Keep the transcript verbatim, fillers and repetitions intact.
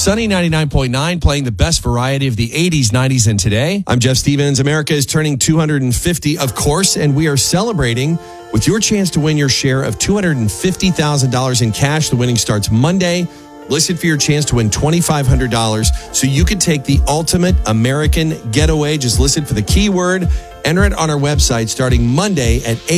Sunny ninety-nine point nine, playing the best variety of the eighties, nineties, and today. I'm Jeff Stevens. America is turning two hundred fifty, of course, and we are celebrating with your chance to win your share of two hundred fifty thousand dollars in cash. The winning starts Monday. Listen for your chance to win twenty-five hundred dollars so you can take the ultimate American getaway. Just listen for the keyword. Enter it on our website starting Monday at eight.